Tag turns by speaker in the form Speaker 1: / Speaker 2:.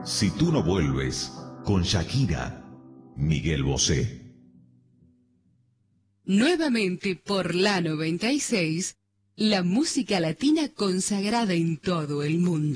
Speaker 1: Si tú no vuelves, con Shakira, Miguel Bosé.
Speaker 2: Nuevamente por la 96, la música latina consagrada en todo el mundo.